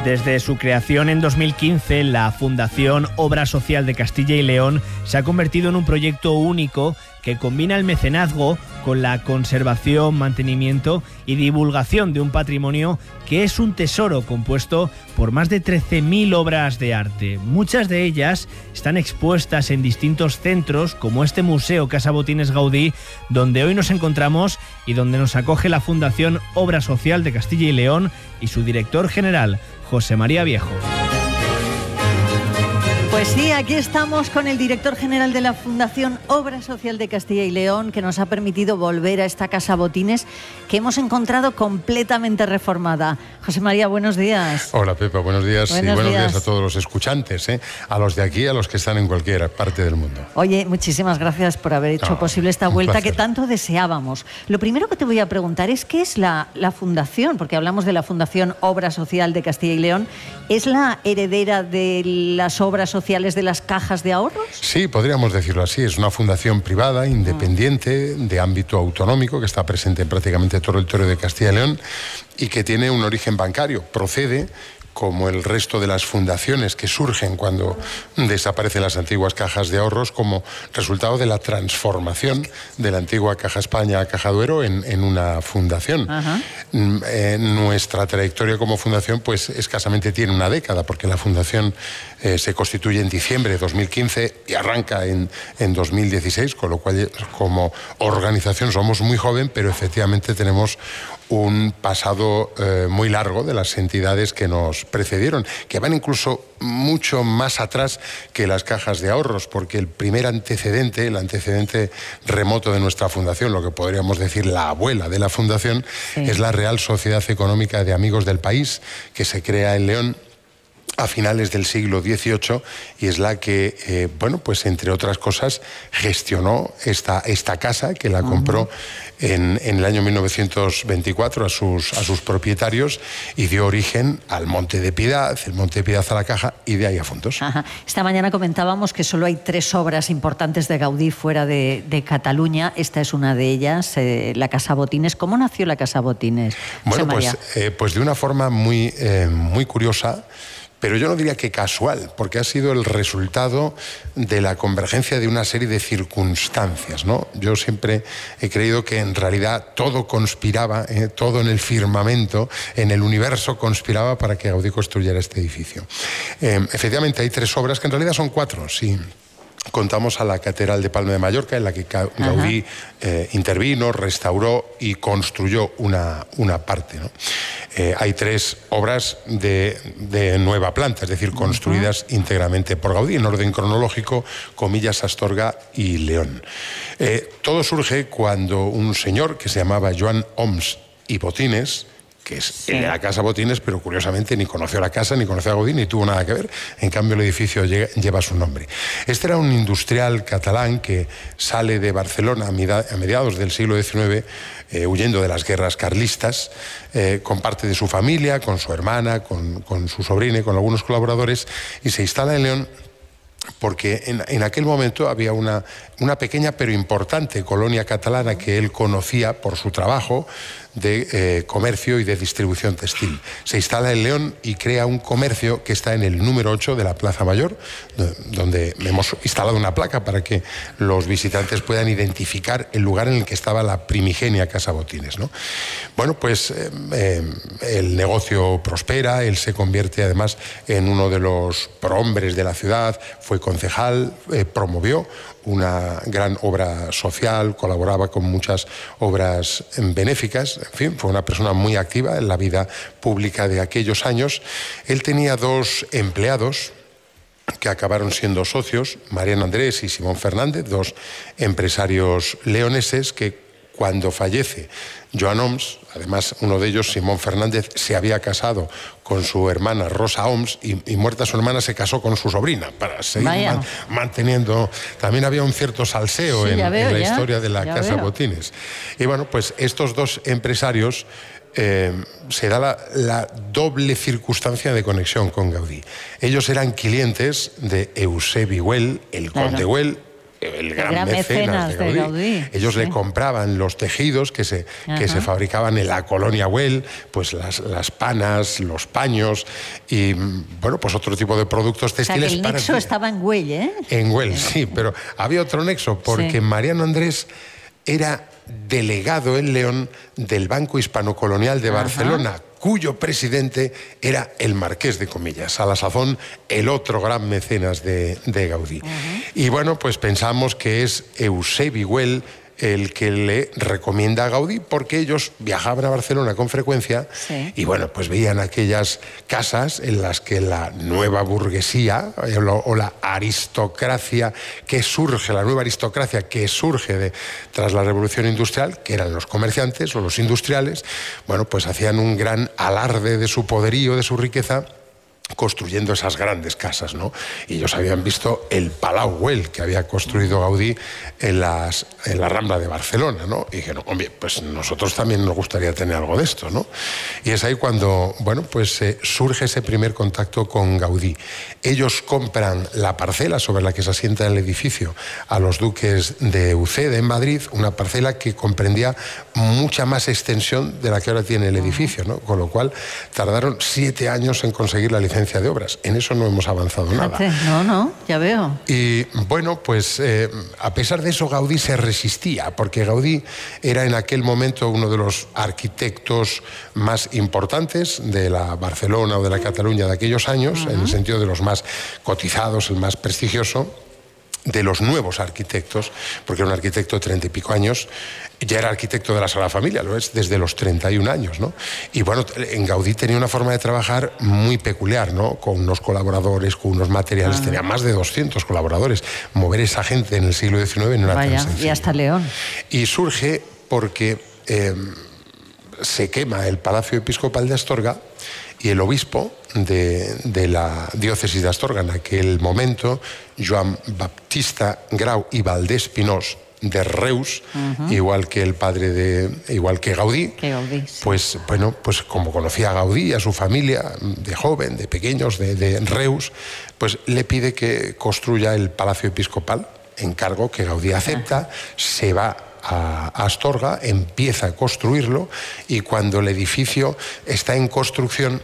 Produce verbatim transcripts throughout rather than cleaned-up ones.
Desde su creación en dos mil quince, la Fundación Obra Social de Castilla y León se ha convertido en un proyecto único que combina el mecenazgo con la conservación, mantenimiento y divulgación de un patrimonio que es un tesoro compuesto por más de trece mil obras de arte. Muchas de ellas están expuestas en distintos centros, como este Museo Casa Botines Gaudí, donde hoy nos encontramos y donde nos acoge la Fundación Obra Social de Castilla y León y su director general, José María Viejo. Pues sí, aquí estamos con el director general de la Fundación Obra Social de Castilla y León, que nos ha permitido volver a esta Casa Botines que hemos encontrado completamente reformada. José María, buenos días. Hola, Pepa, buenos días. Buenos y buenos días. días a todos los escuchantes, ¿eh? A los de aquí, a los que están en cualquier parte del mundo. Oye, muchísimas gracias por haber hecho No, posible esta un vuelta placer. que tanto deseábamos. Lo primero que te voy a preguntar es ¿qué es la, la Fundación? Porque hablamos de la Fundación Obra Social de Castilla y León. ¿Es la heredera de las obras sociales de las cajas de ahorros? Sí, podríamos decirlo así. Es una fundación privada, independiente, de ámbito autonómico, que está presente en prácticamente todo el territorio de Castilla y León y que tiene un origen bancario. Procede, como el resto de las fundaciones que surgen cuando desaparecen las antiguas cajas de ahorros, como resultado de la transformación de la antigua Caja España a Caja Duero en, en una fundación. Ajá. Eh, nuestra trayectoria como fundación pues escasamente tiene una década, porque la fundación eh, se constituye en diciembre de dos mil quince y arranca en, en dos mil dieciséis, con lo cual como organización somos muy joven, pero efectivamente tenemos un pasado eh, muy largo de las entidades que nos precedieron, que van incluso mucho más atrás que las cajas de ahorros, porque el primer antecedente, el antecedente remoto de nuestra fundación, lo que podríamos decir la abuela de la fundación, sí, es la Real Sociedad Económica de Amigos del País, que se crea en León a finales del siglo dieciocho y es la que, eh, bueno, pues entre otras cosas, gestionó esta, esta casa, que la compró uh-huh. en, en el año mil novecientos veinticuatro a sus, a sus propietarios y dio origen al Monte de Piedad, el Monte de Piedad a la Caja y de ahí a Fondos. Ajá. Esta mañana comentábamos que solo hay tres obras importantes de Gaudí fuera de, de Cataluña. Esta es una de ellas, eh, la Casa Botines. ¿Cómo nació la Casa Botines? Bueno, pues, eh, pues de una forma muy, eh, muy curiosa, pero yo no diría que casual, porque ha sido el resultado de la convergencia de una serie de circunstancias, ¿no? Yo siempre he creído que en realidad todo conspiraba, eh, todo en el firmamento, en el universo conspiraba para que Gaudí construyera este edificio. Eh, efectivamente hay tres obras, que en realidad son cuatro, sí. Contamos a la Catedral de Palma de Mallorca, en la que Gaudí eh, intervino, restauró y construyó una, una parte, ¿no? Eh, hay tres obras de, de nueva planta, es decir, construidas uh-huh. íntegramente por Gaudí, en orden cronológico, Comillas, Astorga y León. Eh, todo surge cuando un señor que se llamaba Joan Oms y Botines, que es sí. el de la Casa Botines, pero curiosamente ni conoció la casa, ni conoció a Gaudí, ni tuvo nada que ver. En cambio, el edificio lleva su nombre. Este era un industrial catalán que sale de Barcelona a mediados del siglo diecinueve, eh, huyendo de las guerras carlistas, eh, con parte de su familia, con su hermana, con, con su sobrina y con algunos colaboradores, y se instala en León porque en, en aquel momento había una, una pequeña pero importante colonia catalana que él conocía por su trabajo de eh, comercio y de distribución textil. Se instala en León y crea un comercio que está en el número ocho de la Plaza Mayor, donde hemos instalado una placa para que los visitantes puedan identificar el lugar en el que estaba la primigenia Casa Botines, ¿no? Bueno, pues eh, eh, el negocio prospera, él se convierte además en uno de los prohombres de la ciudad, fue concejal, eh, promovió una gran obra social, colaboraba con muchas obras benéficas, en fin, fue una persona muy activa en la vida pública de aquellos años. Él tenía dos empleados que acabaron siendo socios, Mariano Andrés y Simón Fernández, dos empresarios leoneses que cuando fallece Joan Oms, además uno de ellos, Simón Fernández, se había casado con su hermana Rosa Oms y, y muerta su hermana se casó con su sobrina para seguir man, manteniendo. También había un cierto salseo sí, en, veo, en la ya, historia de la Casa veo. Botines. Y bueno, pues estos dos empresarios eh, se da la, la doble circunstancia de conexión con Gaudí. Ellos eran clientes de Eusebi Güell, el conde claro. Güell, el gran, gran mecenas, mecenas de Gaudí. de Gaudí. Ellos Sí. le compraban los tejidos que se, que se fabricaban en la colonia Güell, pues las, las panas, los paños y, bueno, pues otro tipo de productos textiles. O sea, que el para nexo ti. estaba en Güell, ¿eh? En Güell, sí, pero había otro nexo, porque Sí. Mariano Andrés era delegado en León del Banco Hispano-Colonial de Ajá. Barcelona, cuyo presidente era el Marqués de Comillas, a la sazón el otro gran mecenas de, de Gaudí. Uh-huh. Y bueno, pues pensamos que es Eusebi Güell el que le recomienda a Gaudí, porque ellos viajaban a Barcelona con frecuencia, sí. y bueno, pues veían aquellas casas en las que la nueva burguesía o la aristocracia que surge, la nueva aristocracia que surge de, tras la Revolución Industrial, que eran los comerciantes o los industriales, bueno, pues hacían un gran alarde de su poderío, de su riqueza, construyendo esas grandes casas, ¿no? Y ellos habían visto el Palau Güell que había construido Gaudí en, las, en la Rambla de Barcelona, ¿no? Y dijeron, hombre, pues nosotros también nos gustaría tener algo de esto, ¿no? Y es ahí cuando, bueno, pues eh, surge ese primer contacto con Gaudí. Ellos compran la parcela sobre la que se asienta el edificio a los duques de Uceda en Madrid, una parcela que comprendía mucha más extensión de la que ahora tiene el edificio, ¿no? Con lo cual tardaron siete años en conseguir la licencia de obras. En eso no hemos avanzado nada. No, no, ya veo. Y bueno, pues eh, a pesar de eso Gaudí se resistía, porque Gaudí era en aquel momento uno de los arquitectos más importantes de la Barcelona o de la Cataluña de aquellos años, uh-huh. en el sentido de los más cotizados, el más prestigioso, de los nuevos arquitectos, porque era un arquitecto de treinta y pico años, ya era arquitecto de la Sagrada Familia, lo es desde los treinta y un años, ¿no? Y bueno, en Gaudí tenía una forma de trabajar muy peculiar, ¿no? Con unos colaboradores, con unos materiales, ah. tenía más de doscientos colaboradores. Mover esa gente en el siglo diecinueve no era Vaya, tan sencillo. Y hasta León. Y surge porque eh, se quema el Palacio Episcopal de Astorga y el obispo de, de la diócesis de Astorga en aquel momento, Joan Baptista Grau y Valdés Pinós, de Reus, uh-huh. igual que el padre de, igual que Gaudí, que Gaudí sí. pues bueno, pues como conocía a Gaudí, a su familia, de joven, de pequeños, de, de Reus, pues le pide que construya el Palacio Episcopal, encargo que Gaudí acepta, uh-huh. se va a Astorga, empieza a construirlo y cuando el edificio está en construcción,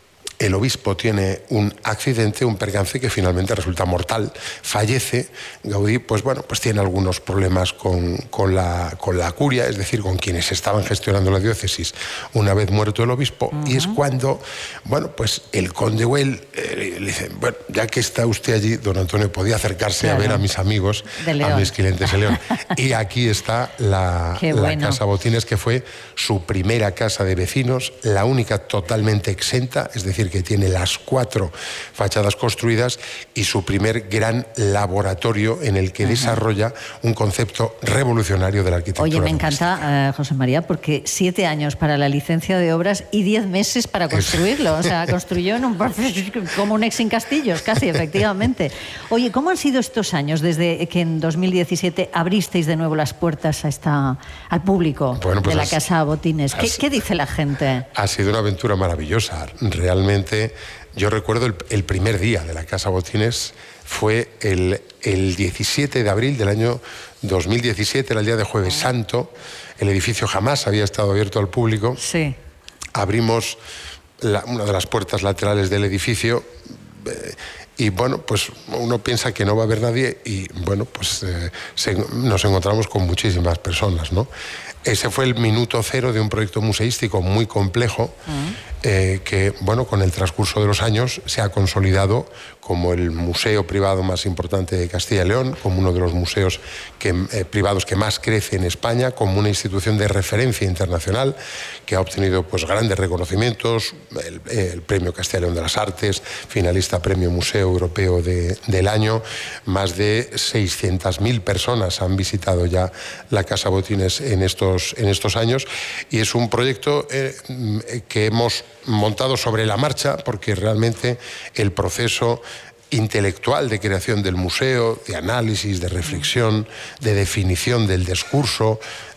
el obispo tiene un accidente, un percance que finalmente resulta mortal, fallece. Gaudí, pues bueno, pues tiene algunos problemas con, con, la, con la curia, es decir, con quienes estaban gestionando la diócesis una vez muerto el obispo, uh-huh. y es cuando, bueno, pues el conde Güell eh, le dice, bueno, ya que está usted allí, don Antonio, podía acercarse claro. a ver a mis amigos, a mis clientes de León. Y aquí está la, la bueno. Casa Botines, que fue su primera casa de vecinos, la única totalmente exenta, es decir, que tiene las cuatro fachadas construidas y su primer gran laboratorio en el que uh-huh. desarrolla un concepto revolucionario de la arquitectura. Oye, me encanta, uh, José María, porque siete años para la licencia de obras y diez meses para construirlo. O sea, construyó en un como un ex sin castillos, casi, efectivamente. Oye, ¿cómo han sido estos años desde que en dos mil diecisiete abristeis de nuevo las puertas a esta, al público bueno, pues de la has, Casa Botines? ¿Qué, has, ¿Qué dice la gente? Ha sido una aventura maravillosa. Realmente, yo recuerdo el, el primer día de la Casa Botines fue el, el diecisiete de abril del año dos mil diecisiete, era el día de Jueves Santo. El edificio jamás había estado abierto al público. Sí. Abrimos la, una de las puertas laterales del edificio eh, y bueno, pues uno piensa que no va a haber nadie y bueno, pues eh, se, nos encontramos con muchísimas personas, ¿no? Ese fue el minuto cero de un proyecto museístico muy complejo uh-huh. eh, que, bueno, con el transcurso de los años se ha consolidado como el museo privado más importante de Castilla y León, como uno de los museos que, eh, privados que más crece en España, como una institución de referencia internacional que ha obtenido pues, grandes reconocimientos, el, el Premio Castilla y León de las Artes, finalista Premio Museo Europeo de, del año. Más de seiscientas mil personas han visitado ya la Casa Botines en estos, en estos años y es un proyecto eh, que hemos montado sobre la marcha porque realmente el proceso intelectual de creación del museo, de análisis, de reflexión, de definición del discurso,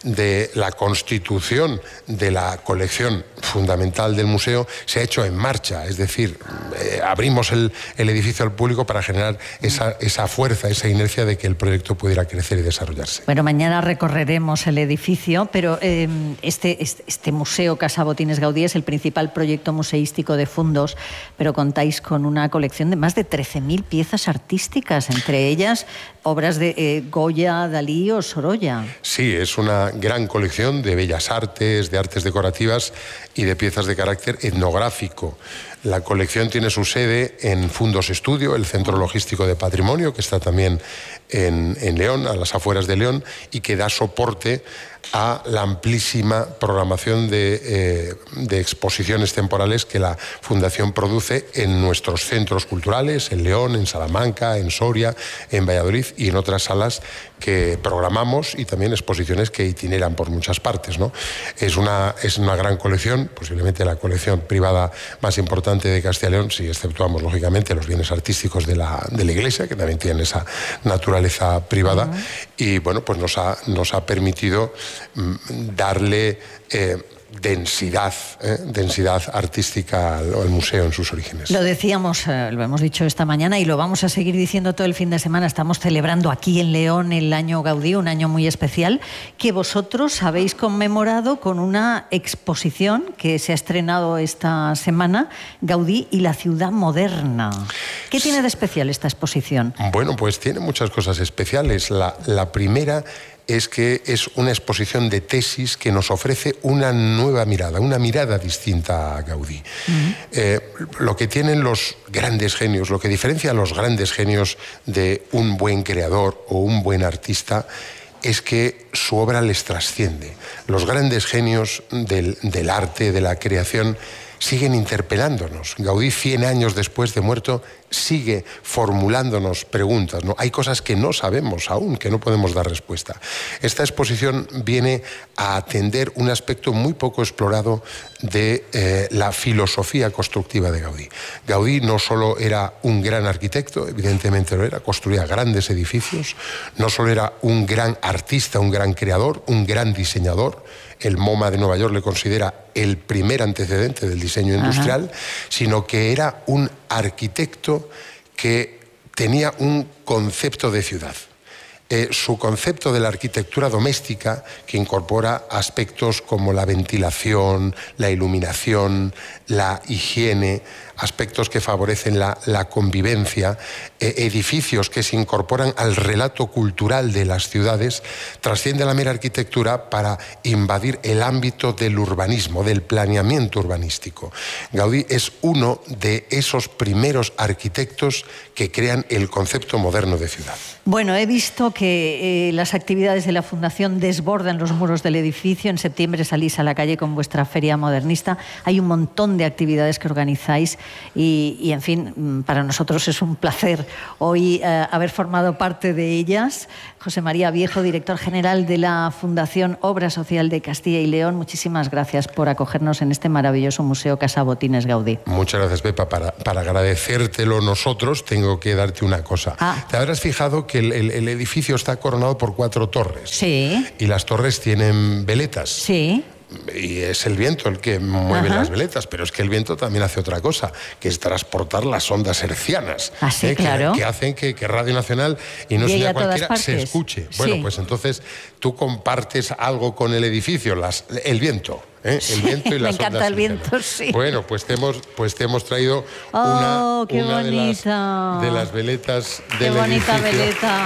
de la constitución de la colección fundamental del museo se ha hecho en marcha, es decir, eh, abrimos el, el edificio al público para generar esa, esa fuerza, esa inercia de que el proyecto pudiera crecer y desarrollarse. Bueno, mañana recorreremos el edificio, pero eh, este, este, este museo Casa Botines Gaudí es el principal proyecto museístico de Fundos, pero contáis con una colección de más de trece mil piezas artísticas, entre ellas obras de eh, Goya, Dalí o Sorolla. Sí, es una gran colección de bellas artes, de artes decorativas y de piezas de carácter etnográfico. La colección tiene su sede en Fundos Estudio, el Centro Logístico de Patrimonio, que está también en, en León, a las afueras de León, y que da soporte a la amplísima programación de, eh, de exposiciones temporales que la Fundación produce en nuestros centros culturales, en León, en Salamanca, en Soria, en Valladolid y en otras salas que programamos, y también exposiciones que itineran por muchas partes, ¿no? Es una, es una gran colección, posiblemente la colección privada más importante de Castilla y León, si exceptuamos lógicamente los bienes artísticos de la, de la Iglesia, que también tienen esa naturaleza privada. Uh-huh. Y bueno, pues nos ha, nos ha permitido mm, darle eh, densidad, ¿eh? densidad artística al, al museo en sus orígenes. Lo decíamos, eh, lo hemos dicho esta mañana y lo vamos a seguir diciendo todo el fin de semana. Estamos celebrando aquí en León el año Gaudí, un año muy especial, que vosotros habéis conmemorado con una exposición que se ha estrenado esta semana, Gaudí y la ciudad moderna. ¿Qué tiene de especial esta exposición? Bueno, pues tiene muchas cosas especiales. La, la primera es que es una exposición de tesis que nos ofrece una nueva mirada, una mirada distinta a Gaudí. Uh-huh. Eh, lo que tienen los grandes genios, lo que diferencia a los grandes genios de un buen creador o un buen artista, es que su obra les trasciende. Los grandes genios del, del arte, de la creación, siguen interpelándonos. Gaudí, cien años después de muerto, sigue formulándonos preguntas, ¿no? Hay cosas que no sabemos aún, que no podemos dar respuesta. Esta exposición viene a atender un aspecto muy poco explorado de eh, la filosofía constructiva de Gaudí. Gaudí no solo era un gran arquitecto, evidentemente lo era, construía grandes edificios, no solo era un gran artista, un gran creador, un gran diseñador. El MoMA de Nueva York le considera el primer antecedente del diseño industrial, Ajá. sino que era un arquitecto que tenía un concepto de ciudad. Eh, su concepto de la arquitectura doméstica, que incorpora aspectos como la ventilación, la iluminación, la higiene, aspectos que favorecen la, la convivencia, eh, edificios que se incorporan al relato cultural de las ciudades, trasciende la mera arquitectura para invadir el ámbito del urbanismo, del planeamiento urbanístico. Gaudí es uno de esos primeros arquitectos que crean el concepto moderno de ciudad. Bueno, he visto que eh, las actividades de la Fundación desbordan los muros del edificio. En septiembre salís a la calle con vuestra feria modernista. Hay un montón de actividades que organizáis y, y en fin, para nosotros es un placer hoy eh, haber formado parte de ellas. José María Viejo, director general de la Fundación Obra Social de Castilla y León, muchísimas gracias por acogernos en este maravilloso museo Casa Botines Gaudí. Muchas gracias, Pepa. Para, para agradecértelo nosotros, tengo que darte una cosa. Ah. ¿Te habrás fijado que el, el, el edificio está coronado por cuatro torres? Sí. Y las torres tienen veletas. Sí. Y es el viento el que mueve Ajá. las veletas, pero es que el viento también hace otra cosa, que es transportar las ondas hercianas. ¿Ah, sí? ¿eh? Claro. Que, que hacen que, que Radio Nacional y no sea cualquiera se escuche. Sí. Bueno, pues entonces tú compartes algo con el edificio, las, el viento. ¿Eh? El sí, viento y las me encanta ondas el viento, sí. Bueno, pues te hemos, pues te hemos traído oh, una, una de, las, de las veletas del edificio. Qué bonita veleta.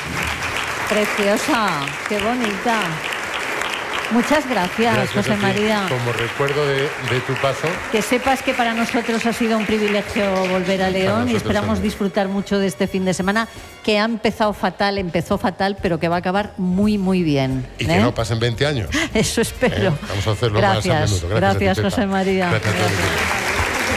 Preciosa, qué bonita. Muchas gracias, gracias José María. Como recuerdo de, de tu paso. Que sepas que para nosotros ha sido un privilegio volver a León y esperamos también disfrutar mucho de este fin de semana, que ha empezado fatal, empezó fatal, pero que va a acabar muy, muy bien. Y ¿eh? que no pasen veinte años. Eso espero. ¿Eh? Vamos a hacerlo gracias, más a menudo. Gracias, gracias José María. Gracias. Gracias.